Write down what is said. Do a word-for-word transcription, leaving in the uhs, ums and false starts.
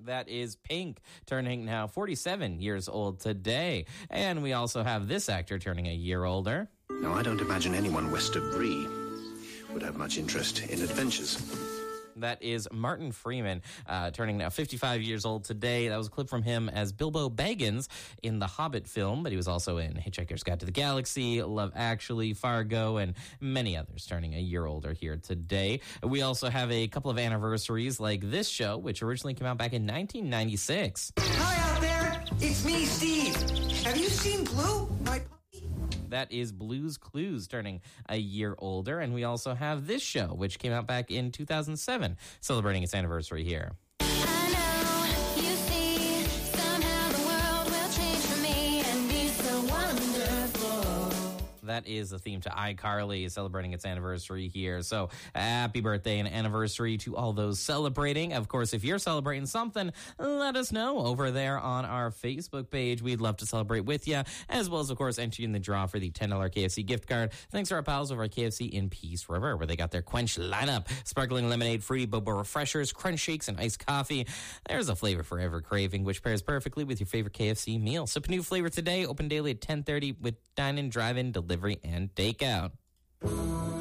That is Pink, turning now forty-seven years old today. And we also have this actor turning a year older. Now, I don't imagine anyone west of Bree would have much interest in adventures. That is Martin Freeman, uh, turning now fifty-five years old today. That was a clip from him as Bilbo Baggins in the Hobbit film, but he was also in Hitchhiker's Guide to the Galaxy, Love Actually, Fargo, and many others, turning a year older here today. We also have a couple of anniversaries like this show, which originally came out back in nineteen ninety-six. Hi out there, it's me, Steve. Have you seen Blue, my puppy? That is Blue's Clues, turning a year older. And we also have this show, which came out back in two thousand seven, celebrating its anniversary here. I know, you see, somehow the world will change for me and be so wonderful. That is the theme to iCarly, celebrating its anniversary here. So happy birthday and anniversary to all those celebrating. Of course, if you're celebrating something, let us know over there on our Facebook page. We'd love to celebrate with you, as well as, of course, enter you in the draw for the ten dollars K F C gift card. Thanks to our pals over at K F C in Peace River, where they got their Quench lineup. Sparkling lemonade, fruity boba refreshers, crunch shakes, and iced coffee. There's a flavor for every craving, which pairs perfectly with your favorite K F C meal. Sip a new flavor today. Open daily at ten thirty with dine-in, drive-in, delivery, and takeout.